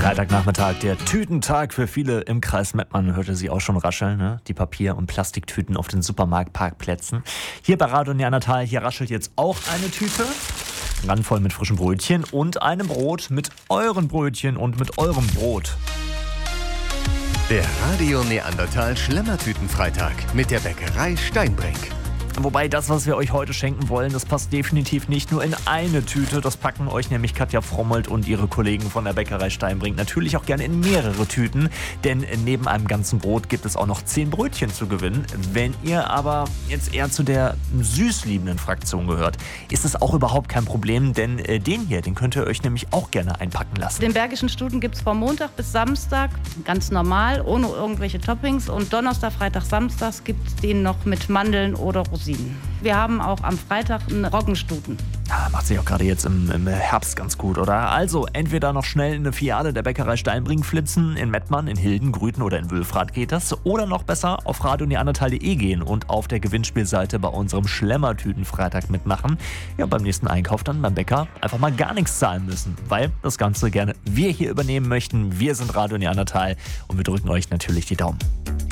Freitagnachmittag, der Tütentag für viele im Kreis Mettmann. Hörte sie auch schon rascheln, ne? Die Papier- und Plastiktüten auf den Supermarktparkplätzen. Hier bei Radio Neandertal, hier raschelt jetzt auch eine Tüte. Randvoll mit frischen Brötchen und einem Brot mit euren Brötchen und mit eurem Brot. Der Radio Neandertal Schlemmertütenfreitag mit der Bäckerei Steinbrink. Wobei das, was wir euch heute schenken wollen, das passt definitiv nicht nur in eine Tüte. Das packen euch nämlich Katja Frommold und ihre Kollegen von der Bäckerei Steinbrink natürlich auch gerne in mehrere Tüten. Denn neben einem ganzen Brot gibt es auch noch 10 Brötchen zu gewinnen. Wenn ihr aber jetzt eher zu der süßliebenden Fraktion gehört, ist es auch überhaupt kein Problem. Denn den könnt ihr euch nämlich auch gerne einpacken lassen. Den Bergischen Stuten gibt es von Montag bis Samstag ganz normal, ohne irgendwelche Toppings. Und Donnerstag, Freitag, Samstags gibt es den noch mit Mandeln oder Rosinen. Wir haben auch am Freitag einen Roggenstuten. Ja, macht sich auch gerade jetzt im Herbst ganz gut, oder? Also entweder noch schnell in eine Filiale der Bäckerei Steinbrink flitzen, in Mettmann, in Hilden, Grüten oder in Wülfrath geht das. Oder noch besser auf radioneandertal.de gehen und auf der Gewinnspielseite bei unserem Schlemmertütenfreitag mitmachen. Ja, beim nächsten Einkauf dann beim Bäcker einfach mal gar nichts zahlen müssen, weil das Ganze gerne wir hier übernehmen möchten. Wir sind Radio Neandertal und wir drücken euch natürlich die Daumen.